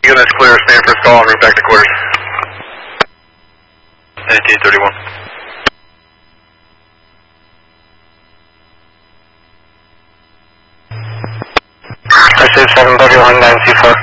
units clear, stand for call, en route back to quarters. 1831. Pursuit 731, 9C4.